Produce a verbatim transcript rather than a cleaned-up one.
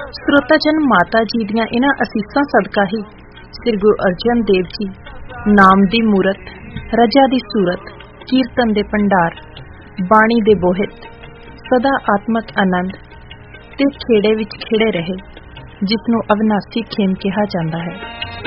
ਸਰੋਤਾਜਨ ਮਾਤਾ ਜੀ ਦੀਆਂ ਇਹਨਾਂ ਅਸੀਸਾਂ ਸਦਕਾ ਹੀ ਸ੍ਰੀ ਗੁਰੂ ਅਰਜਨ ਦੇਵ ਜੀ ਨਾਮ ਦੀ ਮੂਰਤ, ਰਜਾ ਦੀ ਸੂਰਤ, ਕੀਰਤਨ ਦੇ ਭੰਡਾਰ, ਬਾਣੀ ਦੇ ਬੋਹਿਤ, ਸਦਾ ਆਤਮਕ ਆਨੰਦ ਤੇ ਖੇੜੇ ਵਿੱਚ ਖਿੜੇ ਰਹੇ, ਜਿਸ ਨੂੰ ਅਵਿਨਾਸੀ ਖੇਮ ਕਿਹਾ ਜਾਂਦਾ ਹੈ।